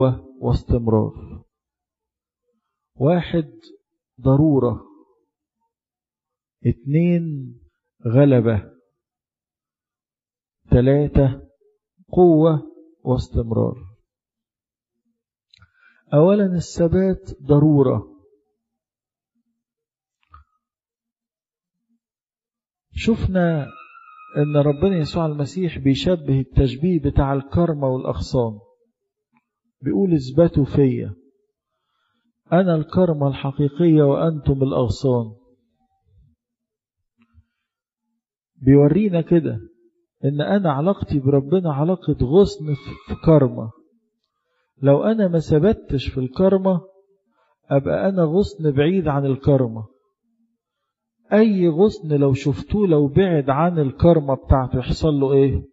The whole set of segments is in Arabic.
واستمرار. 1 ضرورة، 2 غلبة، 3 قوة واستمرار. أولا الثبات ضرورة. شفنا أن ربنا يسوع المسيح بيشبه التشبيه بتاع الكرمة والأغصان، بيقول اثبتوا فيا، أنا الكرمة الحقيقية وأنتم الأغصان. بيورينا كده إن أنا علاقتي بربنا علاقة غصن في كرمة. لو أنا ما ثبتش في الكرمة أبقى أنا غصن بعيد عن الكرمة. أي غصن لو شفتوه لو بعد عن الكرمة بتاعته يحصل له إيه؟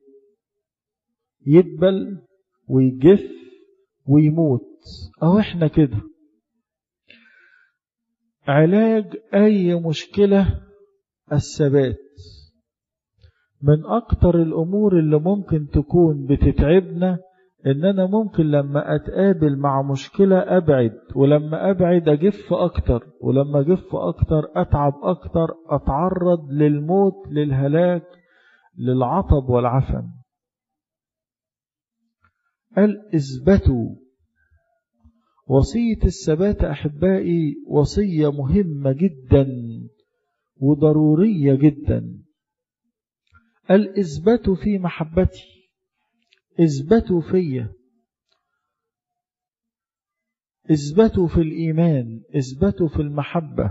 يدبل ويجف ويموت. أو إحنا كده. علاج أي مشكلة الثبات. من أكتر الأمور اللي ممكن تكون بتتعبنا إن أنا ممكن لما أتقابل مع مشكلة أبعد، ولما أبعد أجف أكتر، ولما أجف أكتر أتعب أكتر، أتعرض للموت، للهلاك، للعطب والعفن. قال اثبتوا. وصية الثبات أحبائي وصية مهمة جدا وضرورية جدا. قال اثبتوا في محبتي، اثبتوا فيا، اثبتوا في الإيمان، اثبتوا في المحبة.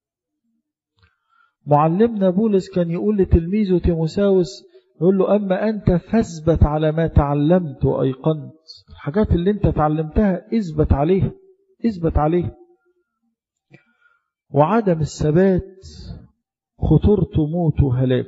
معلمنا بولس كان يقول لتلميذه تيموثاوس، يقول له أما أنت فاثبت على ما تعلمت وأيقنت. الحاجات اللي أنت تعلمتها اثبت عليها، اثبت عليها. وعدم الثبات خطورته موت وهلاك.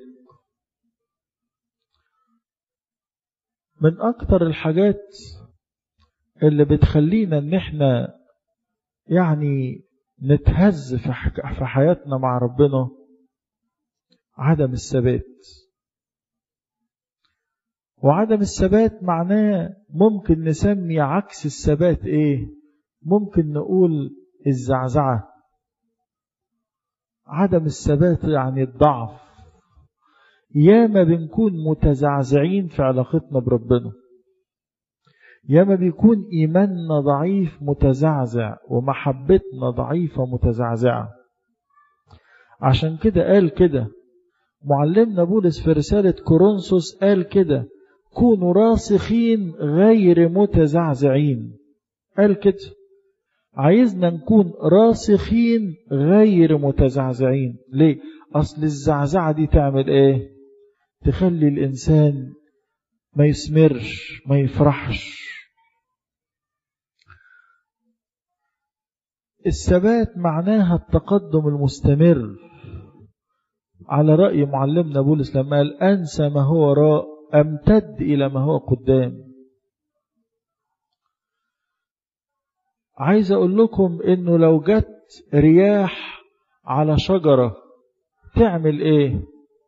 من أكتر الحاجات اللي بتخلينا ان احنا يعني نتهز في حياتنا مع ربنا عدم الثبات. وعدم الثبات معناه ممكن نسمي عكس الثبات ايه؟ ممكن نقول الزعزعة. عدم الثبات يعني الضعف. ياما بنكون متزعزعين في علاقتنا بربنا، ياما بيكون إيماننا ضعيف متزعزع، ومحبتنا ضعيفة متزعزعة. عشان كده قال كده معلمنا بولس في رسالة كورنثوس، قال كده كونوا راسخين غير متزعزعين. قال كده عايزنا نكون راسخين غير متزعزعين. ليه؟ أصل الزعزعة دي تعمل ايه؟ تخلي الإنسان ما يسمرش، ما يفرحش. الثبات معناها التقدم المستمر، على رأي معلمنا بولس لما قال أنسى ما هو وراء أمتد إلى ما هو قدام. عايز أقول لكم إنه لو جت رياح على شجرة تعمل إيه؟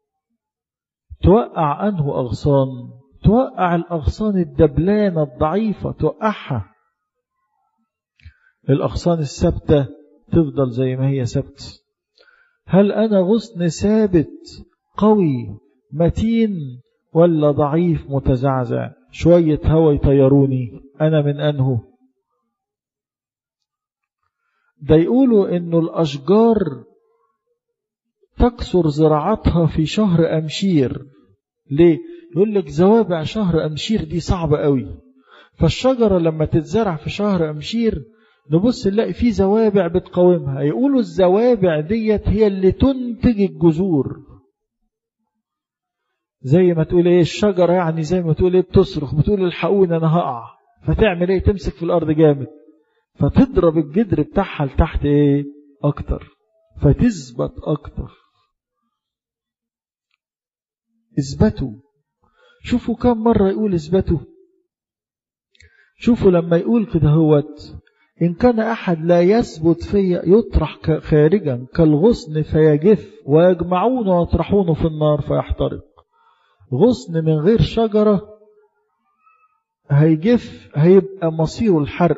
توقع أنه أغصان، توقع الأغصان الدبلانة الضعيفة، توقعها. الأغصان الثابتة تفضل زي ما هي ثابتة. هل أنا غصن ثابت قوي متين ولا ضعيف متزعزع؟ شوية هوا يطيروني، أنا من أنه؟ ده يقولوا إنه الأشجار تكسر زراعتها في شهر أمشير. ليه؟ يقول لك زوابع شهر أمشير دي صعبة قوي، فالشجرة لما تتزرع في شهر أمشير نبص نلاقي في زوابع بتقاومها. يقولوا الزوابع ديت هي اللي تنتج الجذور. زي ما تقول ايه الشجرة، يعني زي ما تقول ايه بتصرخ، بتقول الحقوني انا هقع، فتعمل ايه؟ تمسك في الارض جامد، فتضرب الجدر بتاعها لتحت ايه اكتر، فتثبت اكتر. اثبتوا. شوفوا كم مرة يقول اثبتوا. شوفوا لما يقول كده هوت إن كان أحد لا يثبت فيا يطرح خارجا كالغصن فيجف، ويجمعون ويطرحونه في النار فيحترق. غصن من غير شجرة هيجف، هيبقى مصيره الحرق.